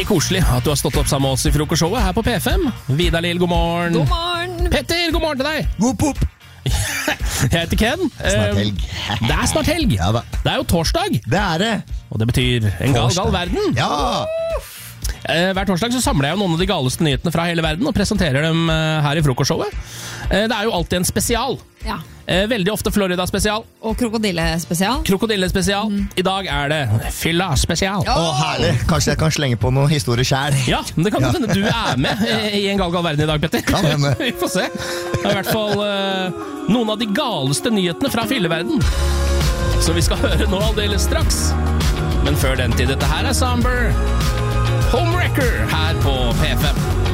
koselig at du har stått opp sammen med oss I frokostshowet her på P5. Vidar-Lill, god morgen. God morgen. Petter, god morgen til deg. God pop! Jeg heter Ken. Snart helg. Det er snart helg. Ja da. Det er jo torsdag, Det er det. og det betyr en gal Torsdag. verden. Ja! Hver torsdag så samler jeg jo noen av de galeste nyhetene fra hele verden og presenterer dem her I frokostshowet. Det er jo alltid en spesial. Ja. Veldig ofte Florida-spesial, Og krokodillespesial. krokodille-spesial. I dag er det fylla-spesial. Ja. Å, herlig. Kanskje jeg kan slenge på noen historier selv. Ja, men det kan hende du er med I en gal verden I dag, Petter. Kan hende. Vi får se. Det er I hvert fall noen av de galeste nyhetene fra fylleverden. Så vi skal høre nå aldeles straks. Men før den tid, dette her Somber Homewrecker her på P5.